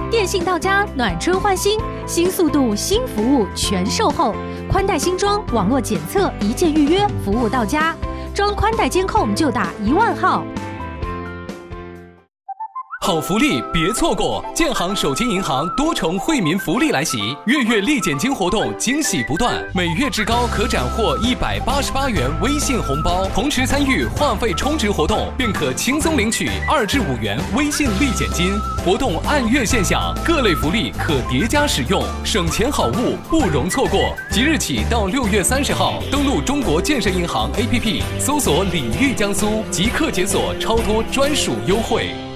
电信到家，暖春换新，新速度、新服务全售后，宽带新装，网络检测，一键预约，服务到家。装宽带监控就打10000号。 好福利别错过！建行手机银行多重惠民福利来袭，月月立减金活动惊喜不断，每月至高可斩获188元微信红包，同时参与话费充值活动，便可轻松领取2至5元微信立减金。活动按月现享，各类福利可叠加使用，省钱好物不容错过。即日起到6月30号，登录中国建设银行 APP， 搜索“礼遇江苏”，即刻解锁超多专属优惠。